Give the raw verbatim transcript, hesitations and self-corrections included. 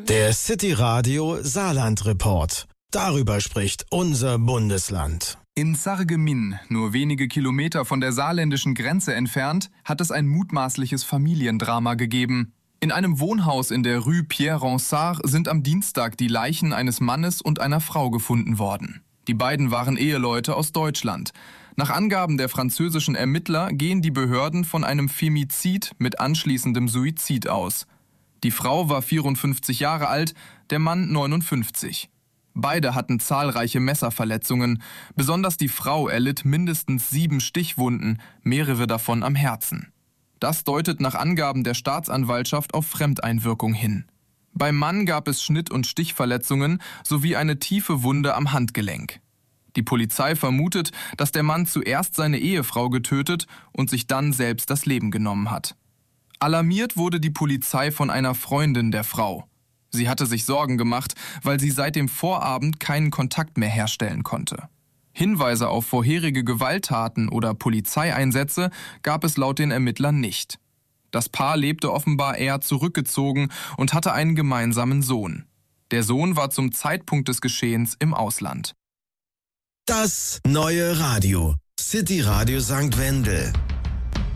Der City Radio Saarland Report. Darüber spricht unser Bundesland. In Sarreguemines, nur wenige Kilometer von der saarländischen Grenze entfernt, hat es ein mutmaßliches Familiendrama gegeben. In einem Wohnhaus in der Rue Pierre Ronsard sind am Dienstag die Leichen eines Mannes und einer Frau gefunden worden. Die beiden waren Eheleute aus Deutschland. Nach Angaben der französischen Ermittler gehen die Behörden von einem Femizid mit anschließendem Suizid aus. Die Frau war vierundfünfzig Jahre alt, der Mann neunundfünfzig. Beide hatten zahlreiche Messerverletzungen. Besonders die Frau erlitt mindestens sieben Stichwunden, mehrere davon am Herzen. Das deutet nach Angaben der Staatsanwaltschaft auf Fremdeinwirkung hin. Beim Mann gab es Schnitt- und Stichverletzungen sowie eine tiefe Wunde am Handgelenk. Die Polizei vermutet, dass der Mann zuerst seine Ehefrau getötet und sich dann selbst das Leben genommen hat. Alarmiert wurde die Polizei von einer Freundin der Frau. Sie hatte sich Sorgen gemacht, weil sie seit dem Vorabend keinen Kontakt mehr herstellen konnte. Hinweise auf vorherige Gewalttaten oder Polizeieinsätze gab es laut den Ermittlern nicht. Das Paar lebte offenbar eher zurückgezogen und hatte einen gemeinsamen Sohn. Der Sohn war zum Zeitpunkt des Geschehens im Ausland. Das neue Radio. City Radio Sankt Wendel.